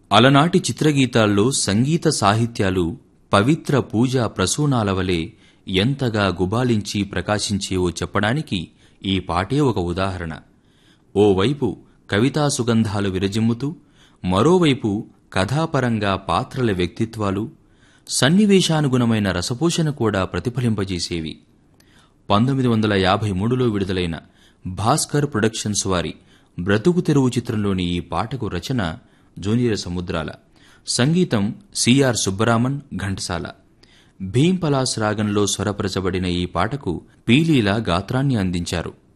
అలనాటి చిత్రగీతాల్లో సంగీత సాహిత్యాలు పవిత్ర పూజా ప్రసూనాల వలె ఎంతగా గుబాళించి ప్రకాశించేవో చెప్పడానికి ఈ పాటే ఒక ఉదాహరణ. ఓవైపు కవితా సుగంధాలు విరజిమ్ముతూ, మరోవైపు కథాపరంగా పాత్రల వ్యక్తిత్వాలు, సన్నివేశానుగుణమైన రసపోషణ కూడా ప్రతిఫలింపజేసేవి. 1953లో విడుదలైన భాస్కర్ ప్రొడక్షన్స్ వారి బ్రతుకు తెరువు చిత్రంలోని ఈ పాటకు రచన జూనియర్ సముద్రాల, సంగీతం సిఆర్ సుబ్బరామన్ ఘంటసాల. భీంపలాస్ రాగంలో స్వరపరచబడిన ఈ పాటకు పీలీల గాత్రాన్ని అందించారు.